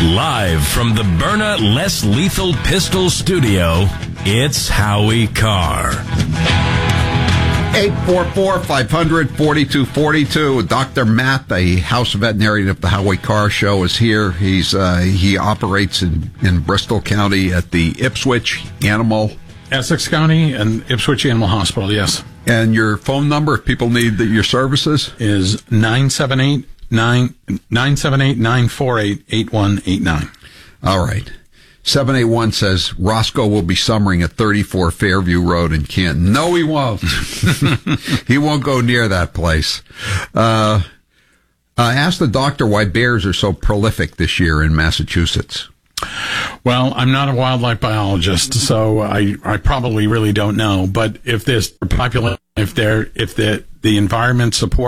Live from the Byrna Less Lethal Pistol Studio, it's Howie Carr. 844-500-4242. Dr. Matt, the house veterinarian of the Howie Carr Show, is here. He operates in Bristol County at the Ipswich Animal... Essex County and Ipswich Animal Hospital, yes. And your phone number, if people need your services? Is 978-948-8189. All right. 781 says Roscoe will be summering at 34 Fairview Road in Canton. No, he won't. He won't go near that place. Ask the doctor why bears are so prolific this year in Massachusetts. Well, I'm not a wildlife biologist, so I probably really don't know. But if there's population, if the environment supports